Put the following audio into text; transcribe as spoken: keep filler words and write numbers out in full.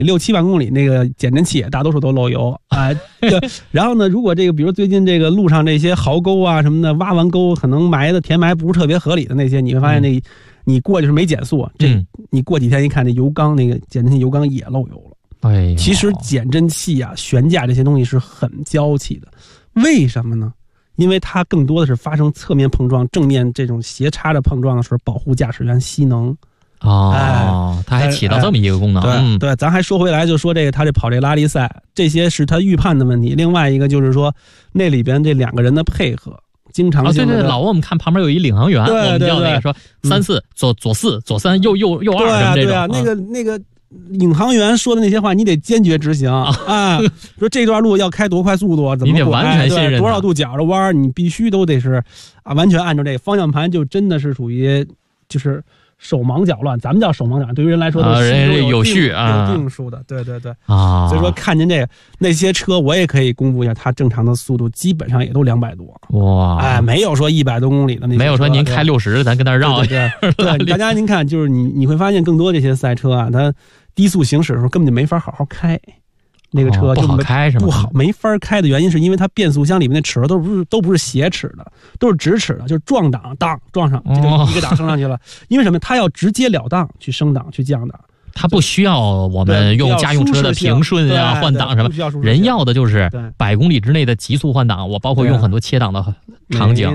六七万公里那个减震器大多数都漏油啊、呃。然后呢，如果这个比如最近这个路上这些壕沟啊什么的，挖完沟可能埋的填埋不是特别合理的那些，你会发现那、嗯、你过就是没减速，这、嗯、你过几天一看，那油缸那个减震器油缸也漏油了。 哎， 其实减震器啊、悬架这些东西是很娇气的，为什么呢？因为它更多的是发生侧面碰撞、正面这种斜插着碰撞的时候，保护驾驶员吸能。 哦，哎、它还起到这么一个功能。 对、 嗯、 对，咱还说回来，就说这个他这跑这拉力赛，这些是他预判的问题。另外一个就是说，那里边这两个人的配合，经常性的、 哦、对对，老我们看旁边有一领航员， 对对对， 我们叫那个说三四、嗯、左左四左三右右右二什么这种。 对啊，对啊，那个那个领航员说的那些话，你得坚决执行啊！啊说这段路要开多快速度，怎么你得完全信任， 多少度角的弯，你必须都得是啊，完全按照这个方向盘，就真的是属于就是。手忙脚乱，咱们叫手忙脚乱，对于人来说都是有、 啊、有序啊， 有定数的，对对对啊。 所以说看见这个那些车，我也可以公布一下，它正常的速度基本上也都两百多。 哇， 哎，没有说一百多公里的那些车， 没有说您开六十，咱跟那绕。 对对对，对大家您看，就是你你会发现更多这些赛车啊，它低速行驶的时候根本就没法好好开。那个车就不好开是吗？ 不好，没法开的原因是因为它变速箱里面那齿轮都不是都不是斜齿的，都是直齿的，就是撞档当撞上，这就一个档升上去了。因为什么？它要直接了当去升档去降档， 它不需要我们用家用车的平顺啊换挡什么，人要的就是百公里之内的急速换挡。我包括用很多切档的场景。